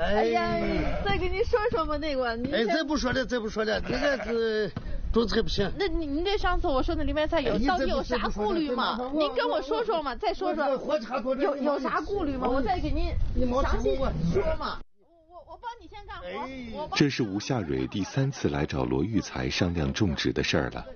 哎呀，再给你说说嘛那个。 哎，再不说了，这个是种菜不行。 那您这上次我说的凉拌菜到底有啥顾虑吗？您跟我说说嘛，再说说有啥顾虑吗？我再给您详细说嘛。我帮你先干活。 这是吴夏蕊第3次来找罗育才商量种植的事儿了。